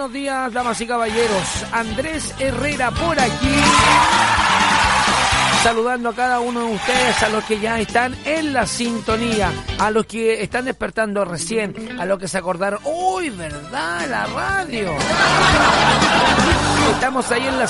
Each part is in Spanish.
buenos días, damas y caballeros. Andrés Herrera por aquí. Saludando a cada uno de ustedes, a los que ya están en la sintonía, a los que están despertando recién, a los que se acordaron, ¡uy, verdad, la radio! Estamos ahí en la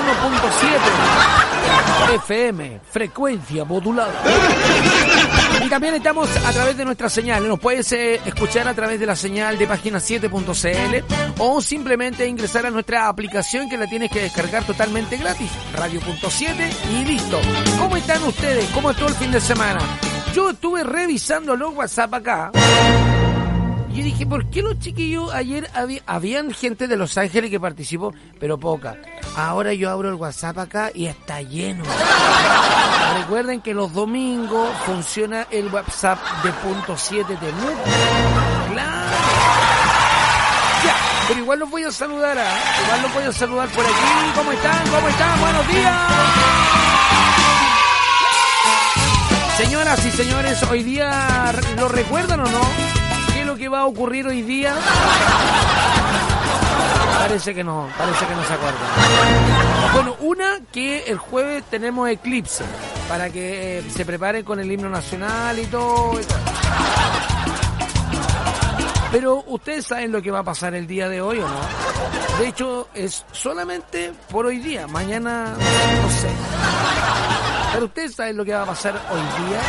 101.7 FM, frecuencia modulada. Y también estamos a través de nuestra señal. Nos puedes escuchar a través de la señal de página7.cl o simplemente ingresar a nuestra aplicación que la tienes que descargar totalmente gratis, radio.7 y listo. ¿Cómo están ustedes? ¿Cómo estuvo el fin de semana? Yo estuve revisando los WhatsApp acá. Y yo dije, ¿por qué los chiquillos ayer habían gente de Los Ángeles que participó, pero poca? Ahora yo abro el WhatsApp acá y está lleno. Recuerden que los domingos funciona el WhatsApp de .7 de Temuco. Claro. Ya, pero igual los voy a saludar, igual los voy a saludar por aquí. ¿Cómo están? ¿Cómo están? ¡Buenos días! Señoras y señores, hoy día, ¿lo recuerdan o no? ¿Qué es lo que va a ocurrir hoy día? Parece que no se acuerdan. Bueno, que el jueves tenemos eclipse, para que se preparen con el himno nacional y todo. Pero ustedes saben lo que va a pasar el día de hoy, ¿o no? De hecho, es solamente por hoy día. Mañana, no sé. Pero ustedes saben lo que va a pasar hoy día.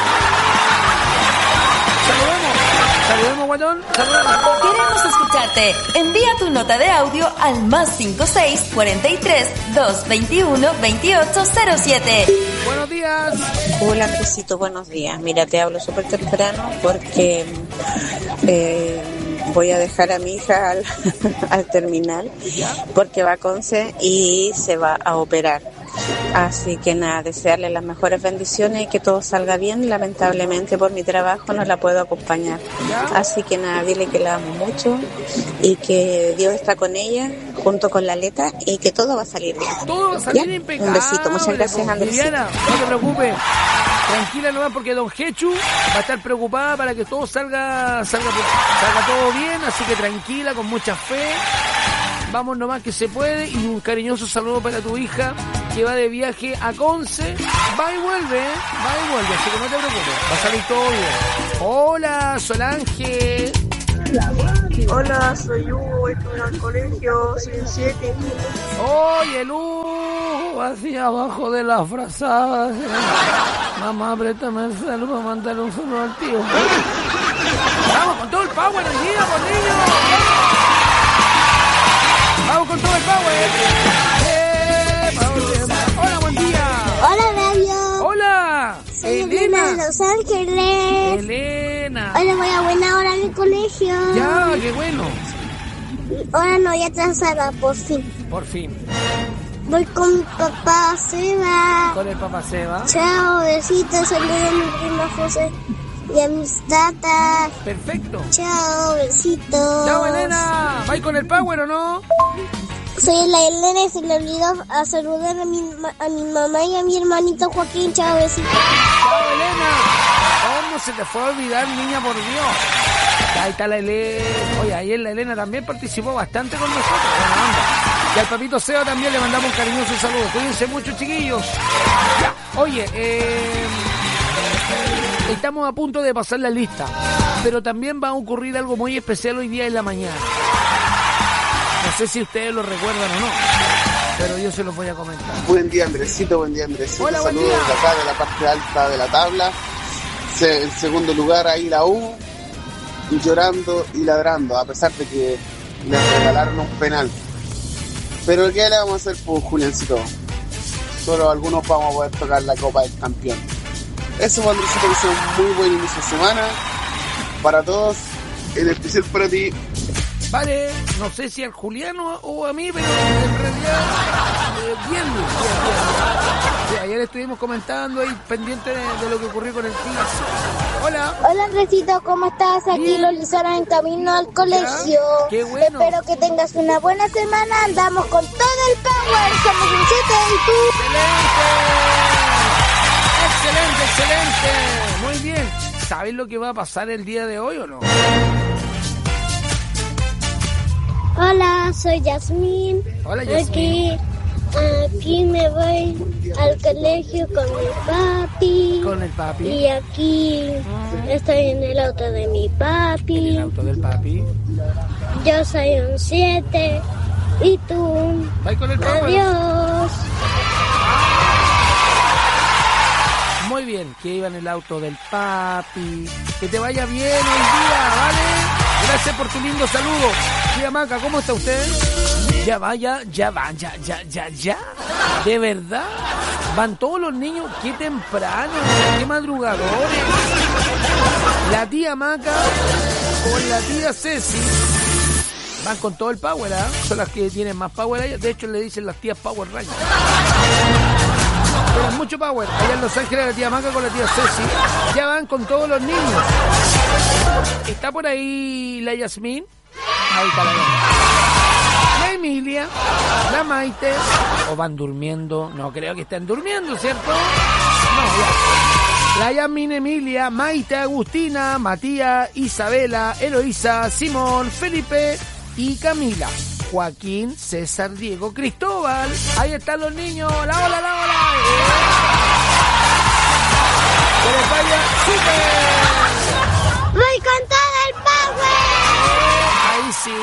Saludemos, guatón. Saludemos. Queremos escucharte. Envía tu nota de audio al +56 43 221 2807. Buenos días. Hola, Andresito, buenos días. Mira, te hablo súper temprano porque voy a dejar a mi hija al terminal porque va a Conce y se va a operar. Así que nada, desearle las mejores bendiciones y que todo salga bien. Lamentablemente por mi trabajo no la puedo acompañar. Así que nada, dile que la amo mucho y que Dios está con ella junto con la Leta y que todo va a salir bien. Todo va a salir impecable. Un besito, muchas gracias, Andrés. Viviana, no te preocupes. Tranquila nomás porque Don Jechu va a estar preocupada para que todo salga todo bien, así que tranquila, con mucha fe. Vamos nomás que se puede y un cariñoso saludo para tu hija que va de viaje a Conce. Va y vuelve, así que no te preocupes, va a salir todo bien. Hola, Solange. Hola, soy Hugo, estudio al colegio, soy 7. Oye, Lu, hacia abajo de la frazada. Mamá, préstame el celu para mandarle un saludo al tío. Vamos con todo el power hoy día, por niños. Vamos con todo el power. Hola, buen día. Hola, radio. Hola. Soy Elena de Los Ángeles. Elena. Hola, voy a buena hora en el colegio. Ya, qué bueno. Ahora no voy a atrasada, por fin. Por fin. Voy con mi papá Seba. Con el papá Seba. Chao, besitos, saludos a mi prima José y a mis tatas. Perfecto. Chao, besitos. Chao, Elena. ¿Vais con el power o no? Soy la Elena y se le olvidó a saludar a mi mamá y a mi hermanito Joaquín. Chao, besitos. Chao, Elena. ¿Cómo se te fue a olvidar, niña, por Dios? Ahí está la Elena. Oye, ayer la Elena también participó bastante con nosotros. Buena onda. Y al papito Seba también le mandamos un cariñoso saludo. Cuídense mucho, chiquillos. Ya. Oye, estamos a punto de pasar la lista, pero también va a ocurrir algo muy especial hoy día en la mañana. No sé si ustedes lo recuerdan o no, pero yo se los voy a comentar. Buen día, Andresito, buen día, Andresito. Hola, buen saludos día. de acá de la parte alta de la tabla. En segundo lugar ahí la U, llorando y ladrando, a pesar de que le regalaron un penal. Pero ¿qué le vamos a hacer, pues, Juliancito? Solo algunos vamos a poder tocar la Copa del Campeón. Eso, Andresito, que sea un muy buen inicio de semana para todos, en especial para ti. Vale, no sé si al Juliano o a mí, pero en realidad bien. Sí, ayer estuvimos comentando ahí pendiente de lo que ocurrió con el clásico. Hola. Hola, Andresito, ¿cómo estás? Aquí los Lizara en camino al colegio. Qué bueno. Espero que tengas una buena semana. Andamos con todo el power. Somos un 7 y tú. Excelente. Muy bien. ¿Sabes lo que va a pasar el día de hoy o no? Hola. Hola, soy Yasmín. Hola, Yasmín. Aquí me voy al colegio con mi papi. Con el papi. Y aquí estoy en el auto de mi papi. En el auto del papi. Yo soy un 7. ¿Y tú? Bye con el papi. Adiós. Muy bien, que iba en el auto del papi. Que te vaya bien hoy día, ¿vale? Gracias por tu lindo saludo. Tía Maca, ¿cómo está usted? Ya va. ¿De verdad? Van todos los niños, qué temprano, qué madrugadores. La tía Maca con la tía Ceci van con todo el power, ¿eh? Son las que tienen más power allá. De hecho, le dicen las tías Power Rangers. Tienen mucho power. Allá en Los Ángeles la tía Maca con la tía Ceci ya van con todos los niños. ¿Está por ahí la Yasmín? Ahí está la Yasmín. La Emilia, la Maite. ¿O van durmiendo? No creo que estén durmiendo, ¿cierto? No, ya. La Yasmín, Emilia, Maite, Agustina, Matías, Isabela, Eloísa, Simón, Felipe y Camila. Joaquín, César, Diego, Cristóbal. Ahí están los niños. ¡La ola! ¡Que les vaya súper! ¡Voy con todo el power! Ahí sí.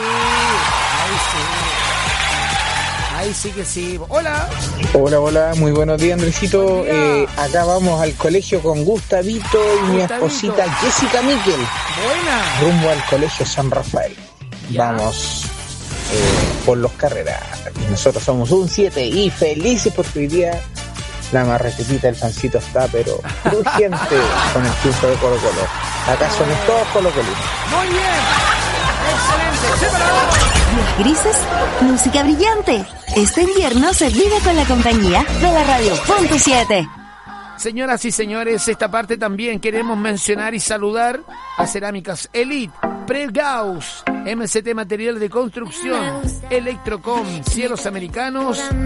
Ahí sí que sí. ¡Hola! Hola, muy buenos días, Andresito. Buen día. Acá vamos al colegio con Gustavito y mi esposita Jessica Miquel. Buena. Rumbo al colegio San Rafael. Ya. Vamos por los carreras. Nosotros somos un 7 y felices porque hoy día la marraquetita del Pancito está, pero urgente con el triunfo de Colo Colo. Acá somos todos colocolinos. Muy bien. Excelente. ¡Separado! Días grises, música brillante. Este invierno se vive con la compañía de la Radio Punto 7. Señoras y señores, esta parte también queremos mencionar y saludar a Cerámicas Elite, Pregauss, MCT Material de Construcción, Electrocom, Cielos Americanos